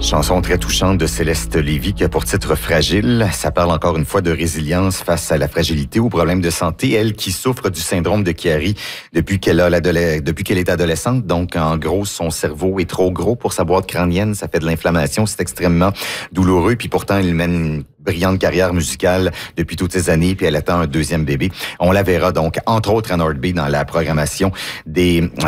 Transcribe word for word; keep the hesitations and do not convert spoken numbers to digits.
Chanson très touchante de Céleste Lévy qui a pour titre Fragile. Ça parle encore une fois de résilience face à la fragilité ou problèmes de santé. Elle qui souffre du syndrome de Chiari depuis qu'elle a l'adolescence, depuis qu'elle est adolescente. Donc, en gros, son cerveau est trop gros pour sa boîte crânienne. Ça fait de l'inflammation. C'est extrêmement douloureux. Puis pourtant, elle mène une brillante carrière musicale depuis toutes ces années. Puis elle attend un deuxième bébé. On la verra donc, entre autres, à Nord Bay dans la programmation des